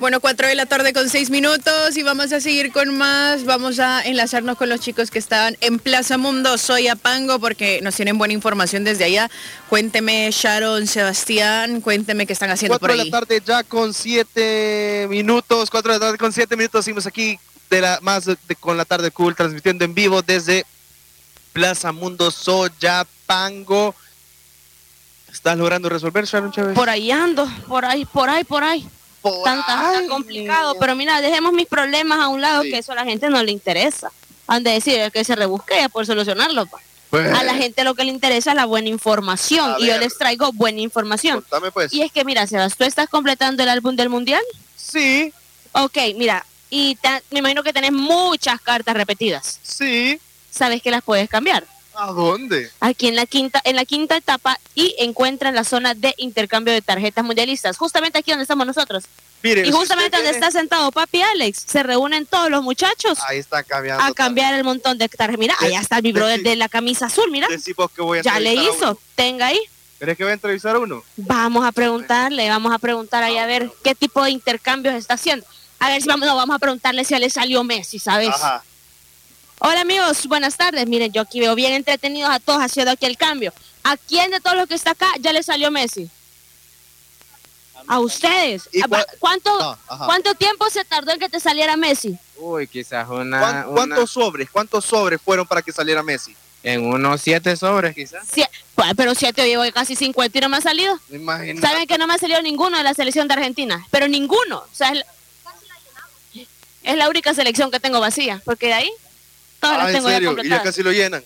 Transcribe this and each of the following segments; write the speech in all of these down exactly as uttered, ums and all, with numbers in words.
Bueno, cuatro de la tarde con seis minutos y vamos a seguir con más. Vamos a enlazarnos con los chicos que están en Plaza Mundo Soyapango porque nos tienen buena información desde allá. Cuénteme, Sharon, Sebastián, cuénteme qué están haciendo por ahí. Cuatro de la tarde ya con siete minutos, cuatro de la tarde con siete minutos. Seguimos aquí de la más de, con la tarde cool, transmitiendo en vivo desde Plaza Mundo Soyapango. ¿Estás logrando resolver, Sharon Chávez? Por ahí ando, por ahí, por ahí, por ahí. Por tan, tan, tan complicado, pero mira, dejemos mis problemas a un lado, sí. Que eso a la gente no le interesa. Han de decir que se rebusque por solucionarlo. Pues. A la gente lo que le interesa es la buena información y yo les traigo buena información. Contame, pues. Y es que mira, Sebas, ¿tú estás completando el álbum del mundial? Sí. Ok, mira, y te, me imagino que tenés muchas cartas repetidas. Sí. ¿Sabes que las puedes cambiar? ¿A dónde? Aquí en la quinta, en la quinta etapa y encuentran la zona de intercambio de tarjetas mundialistas, justamente aquí donde estamos nosotros. Miren, y justamente si donde tiene... está sentado Papi Alex, se reúnen todos los muchachos. Ahí está cambiando. A cambiar el montón de tarjetas. Mira, de, allá está mi brother de, de la camisa azul, mira. Que voy a ya le hizo, tenga ahí. ¿Crees que voy a entrevistar a uno? Vamos a preguntarle, vamos a preguntar ahí a ver qué tipo de intercambios está haciendo. A ver si vamos, no, vamos a preguntarle si a le salió Messi, ¿sabes? Ajá. Hola amigos, buenas tardes. Miren, yo aquí veo bien entretenidos a todos haciendo aquí el cambio. ¿A quién de todos los que está acá ya le salió Messi? A ustedes. Cu ¿Cuánto, no, ¿Cuánto tiempo se tardó en que te saliera Messi? Uy, quizás una... ¿Cuántos, una... ¿cuántos sobres? ¿Cuántos sobres fueron para que saliera Messi? En unos siete sobres, quizás. Sie pero siete, llevo casi cincuenta y no me ha salido. Imagínate. ¿Saben que no me ha salido ninguno de la selección de Argentina? Pero ninguno. O sea, es, es la única selección que tengo vacía, porque de ahí... Todas ah, las tengo ¿en serio? Ya ¿Y ya casi lo llenan?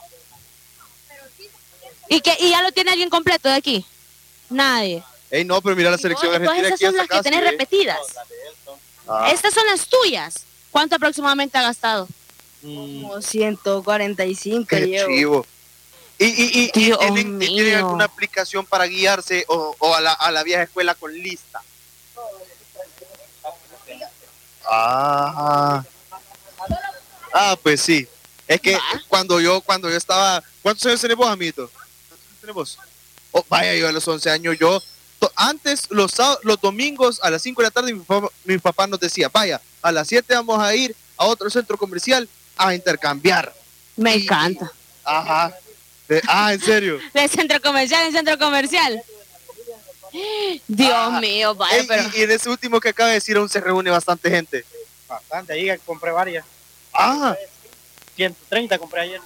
¿Y, que, ¿Y ya lo tiene alguien completo de aquí? Nadie. Ey, no, pero mira la selección no, argentina. Estas son las que tenés repetidas. Ah. Estas son las tuyas. ¿Cuánto aproximadamente ha gastado? Mm. Como ciento cuarenta y cinco. Qué llevo. chivo. ¿Y, y, y, Dios y tienen, ¿tienen alguna aplicación para guiarse o, o a, la, a la vieja escuela con lista? Ah. Ah, pues sí. Es que ¿Va? cuando yo cuando yo estaba... ¿Cuántos años tenés vos, amiguito? ¿Cuántos años tenés vos? Oh, vaya, yo a los once años, yo... To, antes, los, los domingos a las cinco de la tarde, mi papá, mi papá nos decía, vaya, a las siete vamos a ir a otro centro comercial a intercambiar. Me y, encanta. Ajá. De, ah, ¿en serio? De centro comercial en centro comercial. Dios ah, mío, vaya, ey, pero... y, y en ese último que acaba de decir aún se reúne bastante gente. Bastante, ahí compré varias. Ah. ciento treinta compré ayer.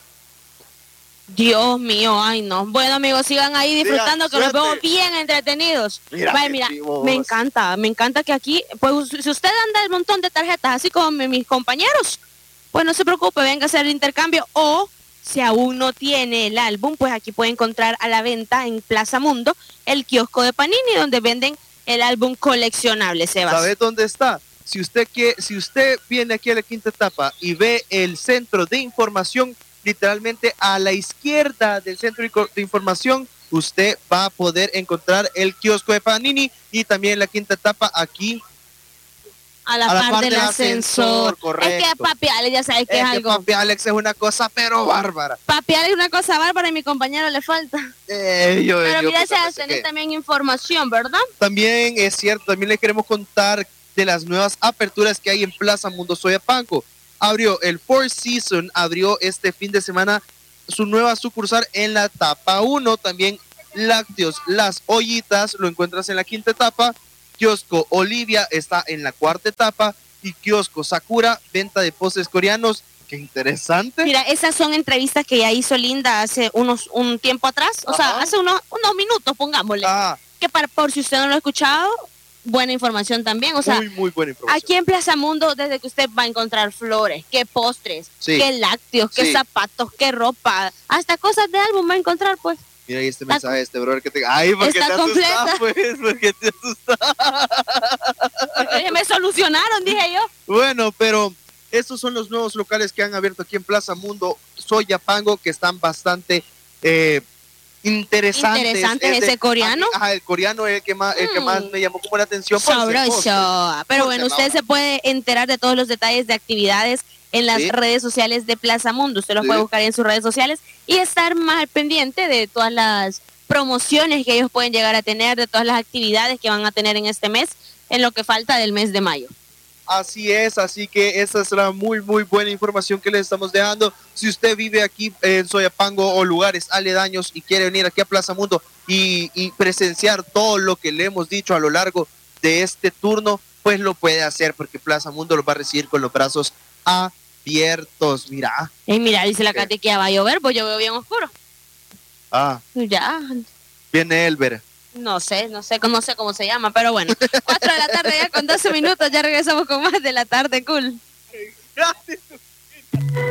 Dios mío, ay no. Bueno amigos, sigan ahí disfrutando, mira, que los veo bien entretenidos. Mira, vaya, mira, me encanta, me encanta que aquí, pues si usted anda el montón de tarjetas, así como mis compañeros, pues no se preocupe, venga a hacer el intercambio. O si aún no tiene el álbum, pues aquí puede encontrar a la venta en Plaza Mundo el kiosco de Panini, donde venden el álbum coleccionable, Sebas. ¿Sabes dónde está? Si usted quiere, si usted viene aquí a la quinta etapa y ve el centro de información, literalmente a la izquierda del centro de información, usted va a poder encontrar el kiosco de Panini y también la quinta etapa aquí. A la, a la par, par del, del ascensor. ascensor. Correcto. Es que Papi Alex ya sabe que es, es algo. Que Papi Alex es una cosa pero bárbara. Papi Alex es una cosa bárbara y mi compañero le falta. Eh, yo, pero yo, mira, yo, se tener también información, ¿verdad? También es cierto, también le queremos contar de las nuevas aperturas que hay en Plaza Mundo Soyapango. Abrió el Four Seasons, abrió este fin de semana su nueva sucursal en la etapa uno, también Lácteos Las Ollitas, lo encuentras en la quinta etapa, Kiosco Olivia está en la cuarta etapa y Kiosco Sakura, venta de postres coreanos. Qué interesante. Mira, esas son entrevistas que ya hizo Linda hace unos un tiempo atrás, o Ajá. sea, hace unos, unos minutos, pongámosle, Ajá. que para, por si usted no lo ha escuchado, buena información también, o sea, muy, muy buena información. Aquí en Plaza Mundo, desde que usted va a encontrar flores, qué postres, sí. qué lácteos, qué sí. zapatos, qué ropa, hasta cosas de álbum va a encontrar, pues. Mira ahí este está, mensaje de este brother que te... Ay, ¿por qué te asustas, pues? ¿Por qué te asustas? Porque me solucionaron, dije yo. Bueno, pero estos son los nuevos locales que han abierto aquí en Plaza Mundo Soyapango, que están bastante... Eh, interesantes. Interesante ese coreano. Ajá, el coreano es el que más, mm. el que más me llamó como la atención. Sabroso. Pero bueno, usted se puede enterar de todos los detalles de actividades en las ¿Sí? redes sociales de Plaza Mundo. Usted los ¿Sí? puede buscar en sus redes sociales y estar más al pendiente de todas las promociones que ellos pueden llegar a tener, de todas las actividades que van a tener en este mes. en lo que falta del mes de mayo. Así es, así que esa es la muy, muy buena información que les estamos dejando. Si usted vive aquí en Soyapango o lugares aledaños y quiere venir aquí a Plaza Mundo y, y presenciar todo lo que le hemos dicho a lo largo de este turno, pues lo puede hacer porque Plaza Mundo lo va a recibir con los brazos abiertos. Mira. Y mira, dice la Katy que ya va a llover, pues yo veo bien oscuro. Ah. Ya. Viene Elber. No sé, no sé, no sé cómo se llama, pero bueno. cuatro de la tarde ya con doce minutos, ya regresamos con más de la tarde cool. Gracias.